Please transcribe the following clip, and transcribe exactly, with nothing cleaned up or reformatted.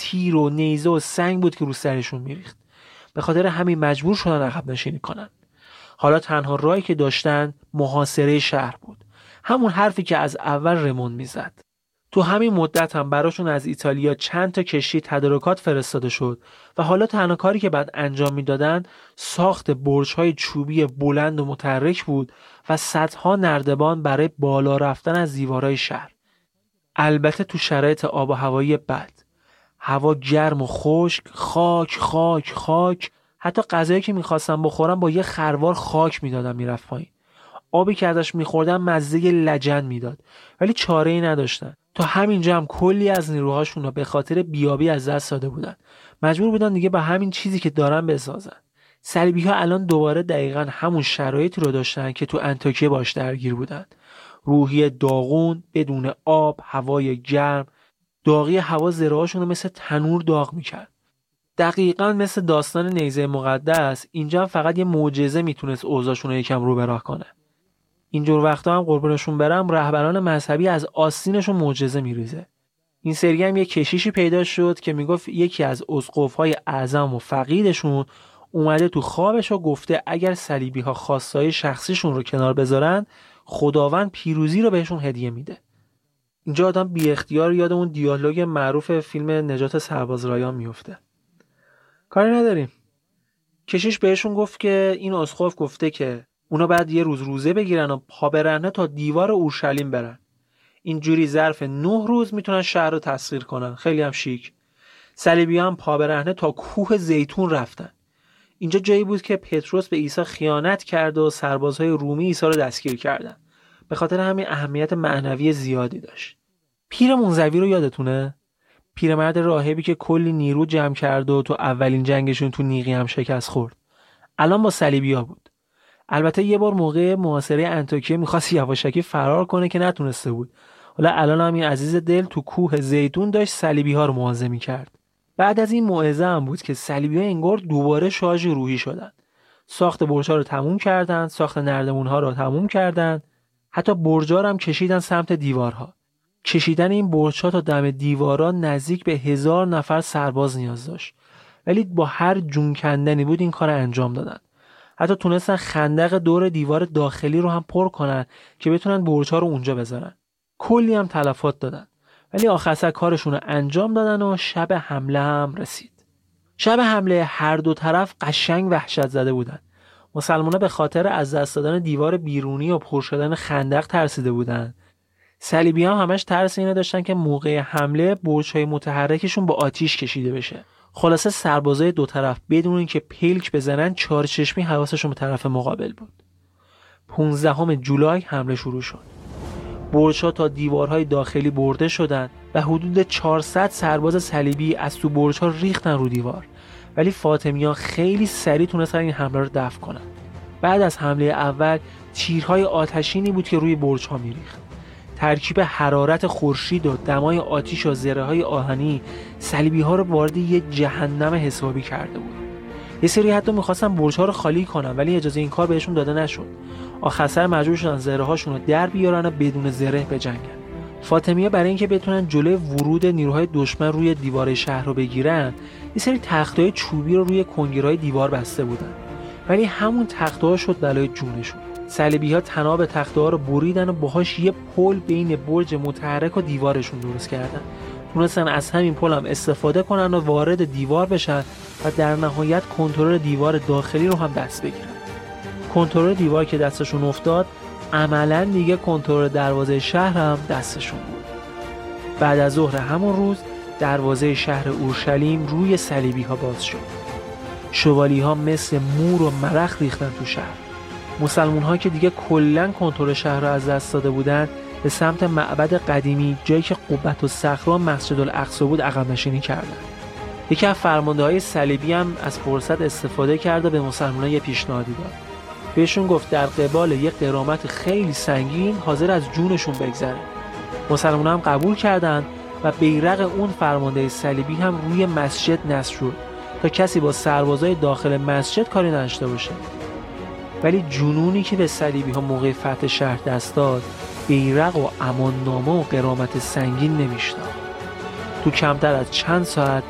تیر و نیزه و سنگ بود که رو سرشون میریخت. به خاطر همین مجبور شدن عقب نشینی کنن. حالا تنها راهی که داشتن محاصره شهر بود. همون حرفی که از اول رمون میزد. تو همین مدت هم براشون از ایتالیا چند تا کشتی تدارکات فرستاده شد و حالا تنها کاری که بعد انجام میدادن ساخت برج‌های چوبی بلند و متحرک بود و صدها نردبان برای بالا رفتن از دیوارهای شهر. البته تو شرایط آب و هوایی بد. هوا گرم و خشک، خاک خاک خاک، حتی غذایی که می‌خواستم بخورم با یه خروار خاک میدادم میرفت پایین. آبی که ازش می‌خوردم مزه لجن میداد، ولی چاره‌ای نداشتن. تا همینجا هم کلی از نیروهاشون رو به خاطر بیابی از دست داده بودن. مجبور بودن دیگه با همین چیزی که دارن بسازن. صلیبی‌ها الان دوباره دقیقاً همون شرایطی رو داشتن که تو انطاکیه باش درگیر بودن. روحیه داغون، بدون آب، هوای گرم، داغی هوا ذره‌هاشون رو مثل تنور داغ می‌کرد. دقیقاً مثل داستان نیزه مقدس، اینجا فقط یه معجزه میتونست اوضاعشون رو یکم رو به راه کنه. اینجور وقتا هم قربونشون برم رهبران مذهبی از آستینشون معجزه میریزه. این سری هم یه کشیشی پیدا شد که میگفت یکی از اسقف‌های اعظم و فقیدشون اومده تو خوابش و گفته اگر صلیبی‌ها خواستای شخصیشون رو کنار بذارن خداوند پیروزی رو بهشون هدیه میده. اینجا آدم بی اختیار یاد اون دیالوگ معروف فیلم نجات سرباز رایان میفته. کاری نداریم. کشیش بهشون گفت که این اسقف گفته که اونا بعد یه روز روزه بگیرن و پا برهنه تا دیوار اورشلیم برن. اینجوری ظرف نه روز میتونن شهر رو تسخیر کنن. خیلی هم شیک. صلیبی‌ها هم پا برهنه تا کوه زیتون رفتن. اینجا جایی بود که پتروس به عیسی خیانت کرد و سربازهای رومی عیسی رو دستگیر کردن. به خاطر همین اهمیت معنوی زیادی داشت. پیر منزوی رو یادتونه؟ پیرمرد راهبی که کلی نیرو جمع کرد و تو اولین جنگشون تو نیقی هم شکست خورد. الان با صلیبی‌ها بود. البته یه بار موقع محاصره انطاکیه می‌خواست یواشکی فرار کنه که نتونسته بود. حالا الان هم این عزیز دل تو کوه زیتون داشت صلیبی‌ها رو موعظه می‌کرد. بعد از این موعظه هم بود که صلیبی‌ها انگار دوباره شارژ روحی شدن. ساخت برج‌ها رو تموم کردن، ساخت نردبون‌ها رو تموم کردن، حتی برج‌ها رو هم کشیدن سمت دیوارها. کشیدن این برج‌ها تا دم دیوارا نزدیک به هزار نفر سرباز نیاز داشت. ولی با هر جون کندنی بود این کار انجام دادن. حتی تونستن خندق دور دیوار داخلی رو هم پر کنن که بتونن برج‌ها رو اونجا بذارن. کلی هم تلفات دادن. ولی آخر کارشون رو انجام دادن و شب حمله هم رسید. شب حمله هر دو طرف قشنگ وحشت زده بودن. مسلمان‌ها به خاطر از دست دادن دیوار بیرونی و پر شدن خندق ترسیده بودن. صلیبی‌ها هم همش ترس اینو داشتن که موقع حمله برج‌های متحرکشون با آتیش کشیده بشه. خلاصه سربازای دو طرف بدون اینکه پلک بزنن چارچشمی حواسشون به طرف مقابل بود. پانزدهم جولای حمله شروع شد. برج‌ها تا دیوارهای داخلی برده شدند و حدود چهارصد سرباز صلیبی از تو برج‌ها ریختن رو دیوار. ولی فاطمی‌ها خیلی سریع تونستن این حمله رو دفع کنن. بعد از حمله اول تیرهای آتشینی بود که روی برج‌ها می‌ریخت. ترکیب حرارت خورشید و دمای آتش و زره‌های آهنی صلیبی‌ها رو وارد یه جهنم حسابی کرده بود. یه سری حتی می‌خواستن برج‌ها رو خالی کنن ولی اجازه این کار بهشون داده نشد. آخر سر مجبور شدن زره‌هاشون رو در بیارن و بدون زره بجنگن. فاطمی‌ها برای اینکه بتونن جلوی ورود نیروهای دشمن روی دیوار شهر رو بگیرن، یه سری تختای چوبی رو روی کنگرهای دیوار بسته بودن. ولی همون تخته‌ها شد بلای جونشون. صلیبی‌ها تناب تخته‌ها رو بریدن و باهاش یه پل بین برج متحرک و دیوارشون درست کردن. تونستن از همین پل هم استفاده کنن و وارد دیوار بشن و در نهایت کنترل دیوار داخلی رو هم دست بگیرن. کنترل دیوار که دستشون افتاد، عملاً دیگه کنترل دروازه شهر هم دستشون بود. بعد از ظهر همون روز دروازه شهر اورشلیم روی صلیبی‌ها باز شد. شوالی‌ها مثل مور و مرخ ریختن تو شهر. مسلمان‌ها که دیگه کلاً کنترل شهر رو از دست داده بودن، به سمت معبد قدیمی، جایی که قبة الصخره و مسجد الاقصی بود، عقب نشینی کردند. یکی از فرمانده‌های صلیبی هم از فرصت استفاده کرد و به مسلمان‌ها یه پیشنهادی داد. بهشون گفت در قبال یک غرامت خیلی سنگین حاضر از جونشون بگذره. مسلمان‌ها هم قبول کردند و بیرق اون فرمانده صلیبی هم روی مسجد نصب شد تا کسی با سربازای داخل مسجد کاری نداشته باشه. ولی جنونی که به صلیبی‌ها موقع فتح شهر دست داد، بیرق و امان‌نامه و غرامت سنگین نمی‌شد. تو کمتر از چند ساعت